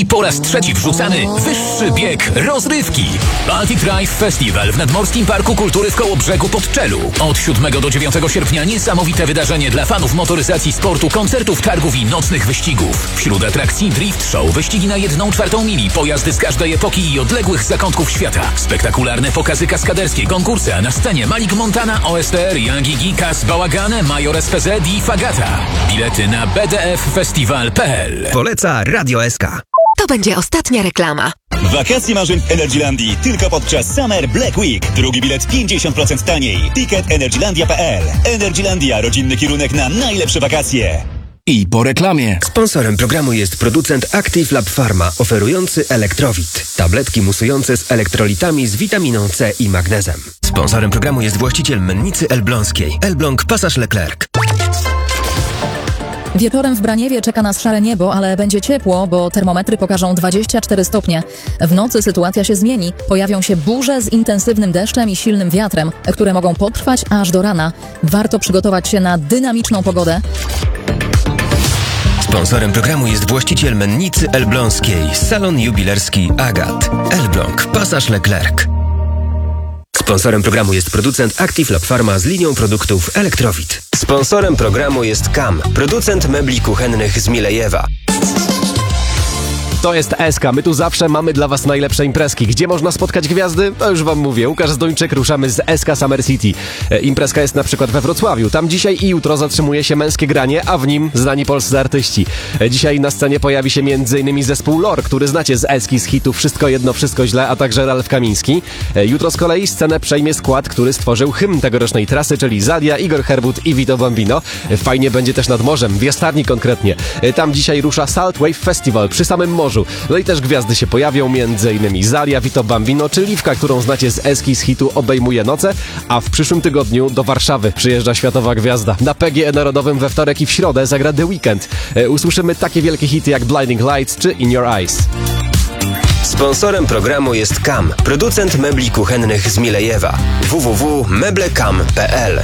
po raz trzeci wrzucany wyższy bieg rozrywki. Baltic Drive Festival w Nadmorskim Parku Kultury w Kołobrzegu pod Czelu. Od 7 do 9 sierpnia niesamowite wydarzenie dla fanów motoryzacji, sportu, koncertów, targów i nocnych wyścigów. Wśród atrakcji Drift Show, wyścigi na 1/4 mili, pojazdy z każdej epoki i odległych zakątków świata. Spektakularne pokazy kaskaderskie, konkursy, a na scenie Malik Montana, OSTR, Young Gigi, Kas Bałagane, Major SPZ i Fagata. Bilety na bdffestival.pl. Poleca Radio SK. To będzie ostatnia reklama. Wakacje marzeń w Energylandii tylko podczas Summer Black Week. Drugi bilet 50% taniej. Ticket energylandia.pl. Energylandia, rodzinny kierunek na najlepsze wakacje. I po reklamie. Sponsorem programu jest producent Active Lab Pharma, oferujący Elektrowit. Tabletki musujące z elektrolitami z witaminą C i magnezem. Sponsorem programu jest właściciel mennicy elbląskiej. Elbląg Passage Leclerc. Wieczorem w Braniewie czeka nas szare niebo, ale będzie ciepło, bo termometry pokażą 24 stopnie. W nocy sytuacja się zmieni. Pojawią się burze z intensywnym deszczem i silnym wiatrem, które mogą potrwać aż do rana. Warto przygotować się na dynamiczną pogodę. Sponsorem programu jest właściciel mennicy elbląskiej. Salon jubilerski Agat. Elbląg Passage Leclerc. Sponsorem programu jest producent Active Lab Pharma z linią produktów Elektrowit. Sponsorem programu jest KAM, producent mebli kuchennych z Milejewa. To jest SK. My tu zawsze mamy dla Was najlepsze imprezki. Gdzie można spotkać gwiazdy? No już Wam mówię. Łukasz Zdończyk, ruszamy z SK Summer City. Imprezka jest na przykład we Wrocławiu. Tam dzisiaj i jutro zatrzymuje się męskie granie, a w nim znani polscy artyści. Dzisiaj na scenie pojawi się m.in. zespół Lor, który znacie z Eski, z hitu Wszystko jedno, wszystko źle, a także Ralf Kamiński. Jutro z kolei scenę przejmie skład, który stworzył hymn tegorocznej trasy, czyli Zadia, Igor Herbut i Vito Bambino. Fajnie będzie też nad morzem, w Jastarni konkretnie. Tam dzisiaj rusza Salt Wave Festival przy samym morzu. No i też gwiazdy się pojawią, m.in. Zalia, Vito Bambino czy Liwka, którą znacie z Eski, z hitu Obejmuje noce, a w przyszłym tygodniu do Warszawy przyjeżdża światowa gwiazda. Na PGE Narodowym we wtorek i w środę zagra The Weeknd. Usłyszymy takie wielkie hity jak Blinding Lights czy In Your Eyes. Sponsorem programu jest KAM, producent mebli kuchennych z Milejewa. www.meblekam.pl.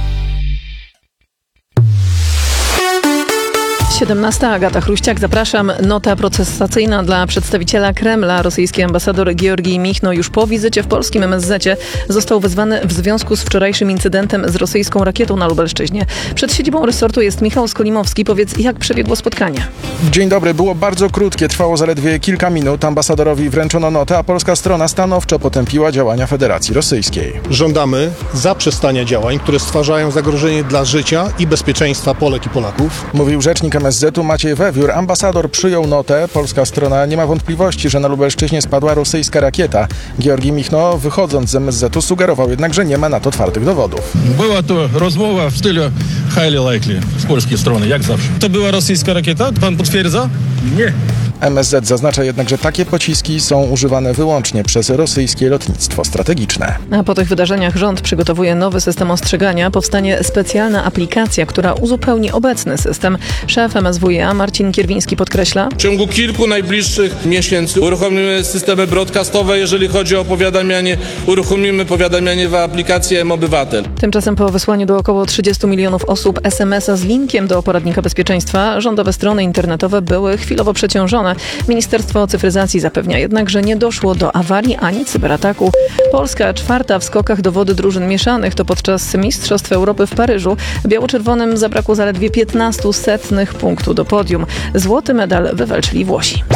17. Agata Chruściak, zapraszam. Nota protestacyjna dla przedstawiciela Kremla. Rosyjski ambasador Georgij Michno już po wizycie w polskim MSZ-cie został wezwany w związku z wczorajszym incydentem z rosyjską rakietą na Lubelszczyźnie. Przed siedzibą resortu jest Michał Skolimowski. Powiedz, jak przebiegło spotkanie? Dzień dobry. Było bardzo krótkie, trwało zaledwie kilka minut. Ambasadorowi wręczono notę, a polska strona stanowczo potępiła działania Federacji Rosyjskiej. Żądamy zaprzestania działań, które stwarzają zagrożenie dla życia i bezpieczeństwa Polek i Polaków. Mówił rzecznik MSZ-u Maciej Wewiór. Ambasador przyjął notę. Polska strona nie ma wątpliwości, że na Lubelszczyźnie spadła rosyjska rakieta. Georgij Michno, wychodząc z MSZ-u, sugerował jednak, że nie ma na to twardych dowodów. Była to rozmowa w stylu highly likely z polskiej strony, jak zawsze. To była rosyjska rakieta? Pan potwierdza? Nie. MSZ zaznacza jednak, że takie pociski są używane wyłącznie przez rosyjskie lotnictwo strategiczne. A po tych wydarzeniach rząd przygotowuje nowy system ostrzegania. Powstanie specjalna aplikacja, która uzupełni obecny system. Szef MSWiA Marcin Kierwiński podkreśla: w ciągu kilku najbliższych miesięcy uruchomimy systemy broadcastowe, jeżeli chodzi o powiadamianie, uruchomimy powiadamianie w aplikacji mObywatel. Tymczasem po wysłaniu do około 30 milionów osób SMS-a z linkiem do poradnika bezpieczeństwa, rządowe strony internetowe były chwilowo przeciążone. Ministerstwo Cyfryzacji zapewnia jednak, że nie doszło do awarii ani cyberataku. Polska czwarta w skokach do wody drużyn mieszanych. To podczas Mistrzostw Europy w Paryżu. Biało-czerwonym zabrakło zaledwie 0,15 punktu do podium. Złoty medal wywalczyli Włosi.